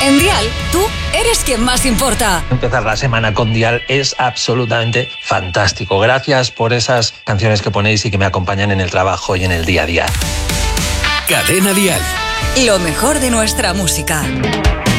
En Dial, tú eres quien más importa. Empezar la semana con Dial es absolutamente fantástico. Gracias por esas canciones que ponéis y que me acompañan en el trabajo y en el día a día. Cadena Dial. Lo mejor de nuestra música.